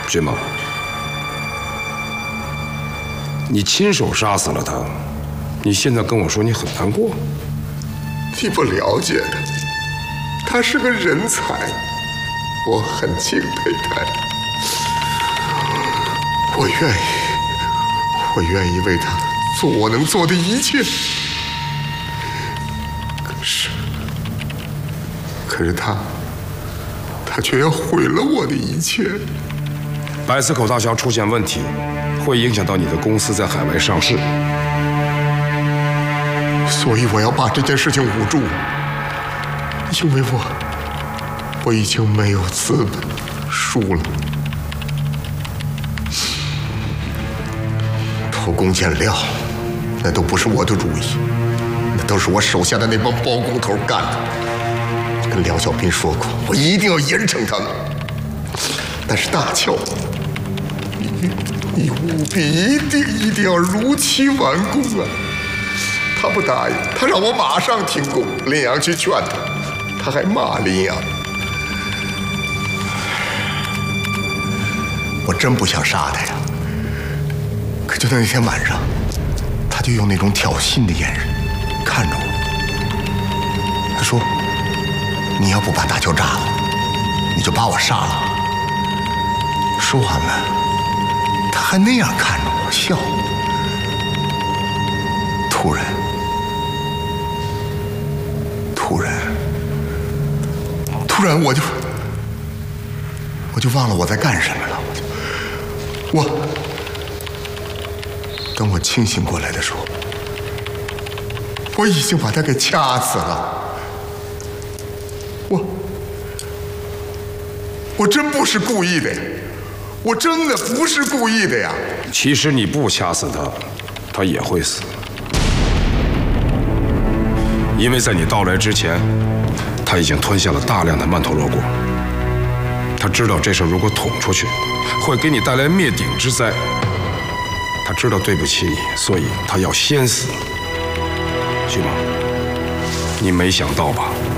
君猛，你亲手杀死了他，你现在跟我说你很难过？ 你不了解他，他是个人才，我很敬佩他。我愿意为他做我能做的一切。可是他却要毁了我的一切。 百思口大桥出现问题，会影响到你的公司在海外上市， 所以我要把这件事情捂住，因为我已经没有资本输了。偷工减料，那都不是我的主意，那都是我手下的那帮包工头干的。跟梁小斌说过，我一定要严惩他们。但是大乔，你务必一定要如期完工啊！他不答应，他让我马上停工。林阳去劝他，他还骂林阳。我真不想杀他呀，可就在那天晚上，他就用那种挑衅的眼神看着我。他说：“你要不把大乔炸了，你就把我杀了。”说完了，他还那样看着我笑。突然我就忘了我在干什么了。等我清醒过来的时候，我已经把他给掐死了。我真不是故意的呀，我真的不是故意的呀。 其实你不掐死他，他也会死，因为在你到来之前，他已经吞下了大量的曼陀罗果。他知道这事如果捅出去，会给你带来灭顶之灾。他知道对不起你，所以他要先死。徐猛，你没想到吧？